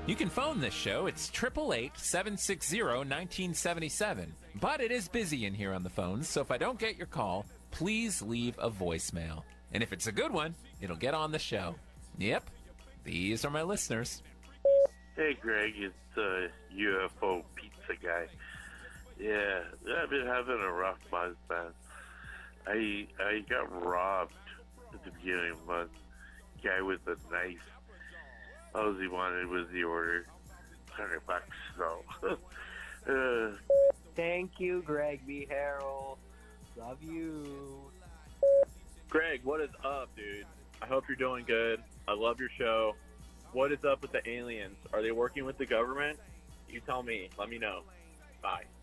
You can phone this show. It's 888-760-1977. But it is busy in here on the phones, so if I don't get your call, please leave a voicemail. And if it's a good one, it'll get on the show. Yep, these are my listeners. Hey, Greg, it's UFO Pizza Guy. Yeah, I've been having a rough month, man. I got robbed at the beginning of the month. Guy with a knife. All he wanted was the order. $100, so. Thank you, Greg B. Harrell. Love you. Greg, what is up, dude? I hope you're doing good. I love your show. What is up with the aliens? Are they working with the government? You tell me. Let me know. Bye.